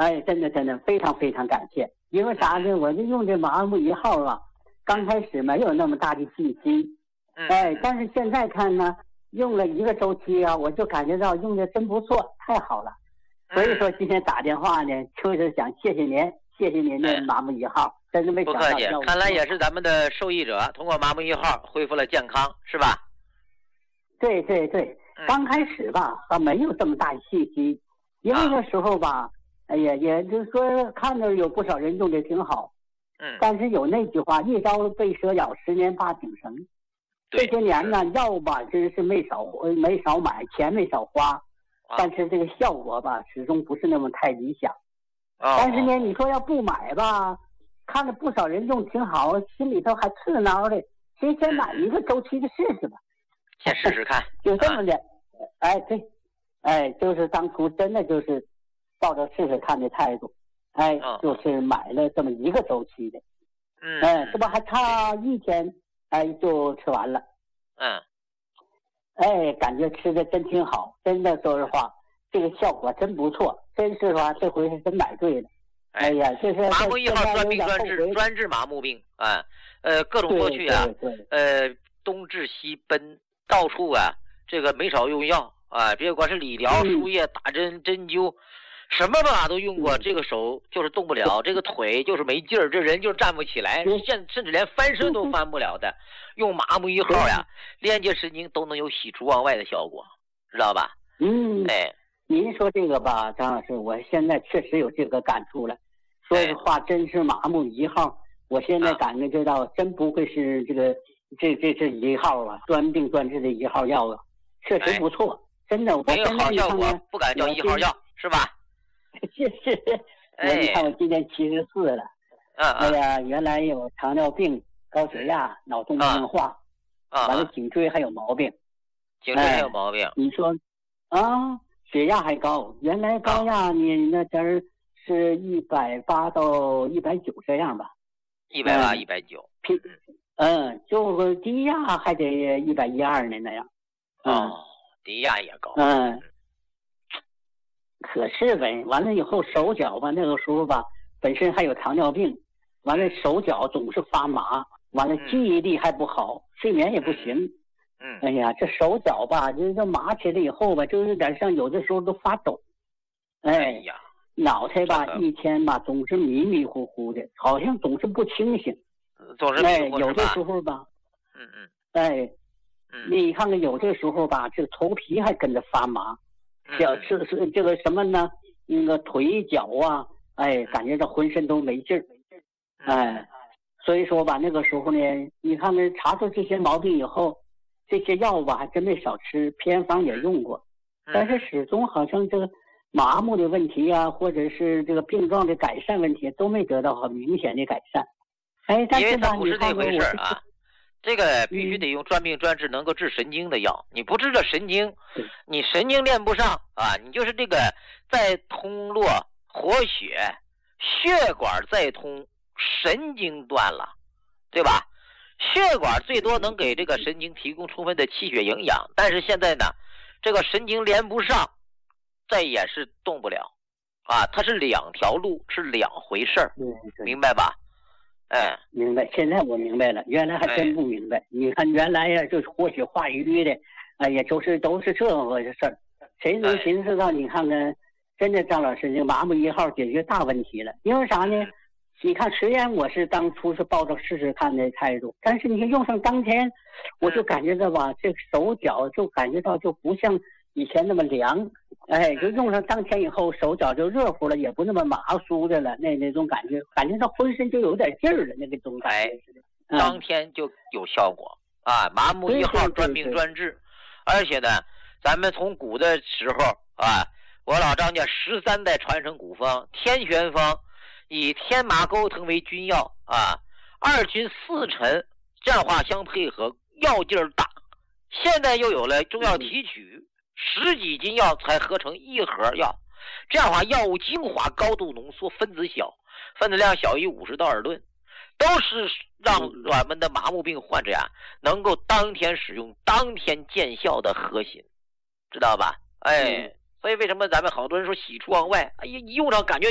哎，真的非常非常感谢。因为啥呢？我就用这麻木1号啊，刚开始没有那么大的信心，哎，但是现在看呢，用了1个周期啊，我就感觉到用的真不错，太好了。所以说今天打电话呢，就是想谢谢您的麻木1号，真的没想到。 不客气，看来也是咱们的受益者，通过麻木1号恢复了健康，是吧？ 对，刚开始吧，还没有这么大信心，因为那时候吧，哎呀，也就是说看着有不少人用的挺好，但是有那句话，一朝被蛇咬，10年怕井绳。这些年呢，药吧真是没少买，钱没少花，但是这个效果吧始终不是那么太理想。但是呢，你说要不买吧，看着不少人用挺好，心里头还刺挠的，先买1个周期的试试吧， 先试试看， 就这么的。哎，对，哎，就是当初真的就是抱着试试看的态度，哎，就是买了这么1个周期的，这不还差1天，哎，就吃完了，哎，感觉吃的真挺好，真的说实话，这个效果真不错，真是吧？这回是真买对了。哎呀，这是麻木1号专病专治麻木病啊，各种过去啊，东治西奔，到处啊，这个没少用药啊，别管是理疗、输液、打针、针灸，什么办法都用过。这个手就是动不了，这个腿就是没劲儿，这人就站不起来，甚至连翻身都翻不了的。用麻木1号呀，连接神经都能有喜出望外的效果，知道吧？哎， 您说这个吧，张老师，我现在确实有这个感触了。说实话，真是麻木1号，我现在感觉到真不会是这1号啊，专病专治的1号药啊，确实不错，真的。 没有好效果，不敢叫1号药，是吧？ 是，你看我今年74了，哎呀，原来有糖尿病、高血压、脑动脉硬化，完了颈椎还有毛病， 你说啊，血压还高，原来高压你那阵儿是180到190这样吧 ，180、190， 就低压还得112呢那样， 低压也高， 可是呗，完了以后手脚吧，那个时候吧，本身还有糖尿病，完了手脚总是发麻，完了记忆力还不好，睡眠也不行。哎呀，这手脚吧，这麻起来以后吧，就有点像有的时候都发抖。哎呀，脑袋吧一天吧总是迷迷糊糊的，好像总是不清醒。 总是迷糊有的时候吧，你看看有的时候吧，这个头皮还跟着发麻。是这个什么呢？那个腿脚啊，哎，感觉到浑身都没劲儿，哎，所以说吧，那个时候呢，你看看查出这些毛病以后，这些药吧还真没少吃，偏方也用过，但是始终好像这个麻木的问题啊，或者是这个病状的改善问题都没得到很明显的改善。哎，但是吧， 因为它不是那回事啊。这个必须得用专病专治能够治神经的药，你不治这神经，你神经练不上啊，你就是这个再通络活血，血管再通，神经断了，对吧？血管最多能给这个神经提供充分的气血营养，但是现在呢，这个神经连不上，再也是动不了啊，它是2条路，是2回事儿，明白吧？ 明白。现在我明白了，原来还真不明白。你看原来呀，就是活血化瘀的，哎呀，都是这个事儿。谁能寻思到？你看看，真的张老师，这个麻木1号解决大问题了。因为啥呢？你看，虽然我是当初是抱着试试看的态度，但是你看用上当天，我就感觉到吧，这手脚就感觉到就不像以前那么凉，哎，就用上当天以后，手脚就热乎了，也不那么麻酥的了，那种感觉到浑身就有点劲儿了，那种感觉。 当天就有效果啊！麻木1号专病专治，而且呢，咱们从古的时候啊，我老张家13代传承古方天旋方，以天麻钩藤为君药啊，2君4臣这样话相配合，药劲儿大。现在又有了中药提取，10几斤药才合成1盒药，这样的话药物精华高度浓缩，分子小，分子量小于50道尔顿，都是让我们的麻木病患者呀能够当天使用当天见效的核心，知道吧？哎，所以为什么咱们好多人说喜出望外，哎呀，一用上感觉